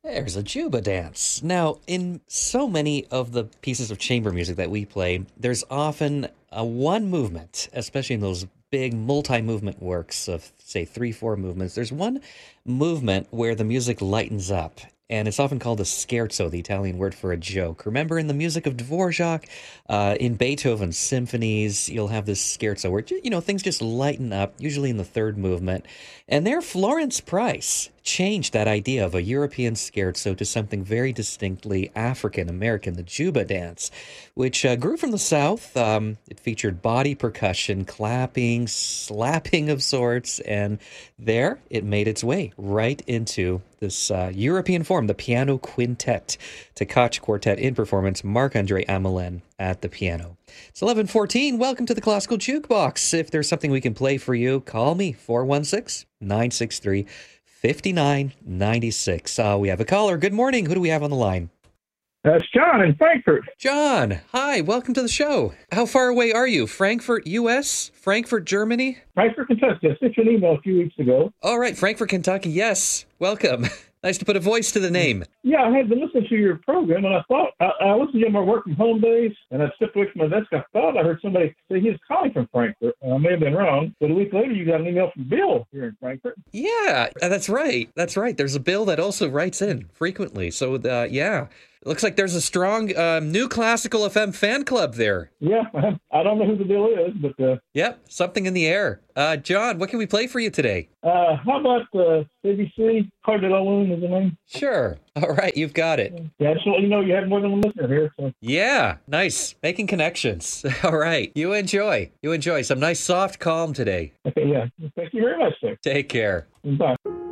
There's a Juba dance. Now, in so many of the pieces of chamber music that we play, there's often a one movement, especially in those big multi-movement works of, say, three, four movements. There's one movement where the music lightens up, and it's often called a scherzo, the Italian word for a joke. Remember, in the music of Dvorak, in Beethoven's symphonies, you'll have this scherzo where, things just lighten up, usually in the third movement. And there, Florence Price changed that idea of a European scherzo to something very distinctly African American, the Juba dance, which grew from the South. It featured body percussion, clapping, slapping of sorts, and there it made its way right into this European form, the piano quintet. Tkach Quartet in performance, Marc-Andre Amelin at the piano. It's 11:14. Welcome to the Classical Jukebox. If there's something we can play for you, call me, 416-963-5996. We have a caller. Good morning. Who do we have on the line? That's John in Frankfurt. John, hi. Welcome to the show. How far away are you? Frankfurt, U.S.? Frankfurt, Germany? Frankfurt, Kentucky. I sent you an email a few weeks ago. All right, Frankfurt, Kentucky. Yes. Welcome. Nice to put a voice to the name. Yeah, I had to listen to your program, and I thought, I listened to my work from home days, and I stepped away from my desk. I thought I heard somebody say he was calling from Frankfurt. I may have been wrong, but a week later, you got an email from Bill here in Frankfurt. Yeah, that's right. That's right. There's a Bill that also writes in frequently. So, yeah. It looks like there's a strong new Classical FM fan club there. Yeah, I don't know who the Bill is, but... Yep, something in the air. John, what can we play for you today? How about ABC? Cardellone is the name? Sure. All right, you've got it. Yeah, I just want you know you had more than one listener here. So. Yeah, nice. Making connections. All right, you enjoy. You enjoy. Some nice soft calm today. Okay, yeah. Thank you very much, sir. Take care. Bye.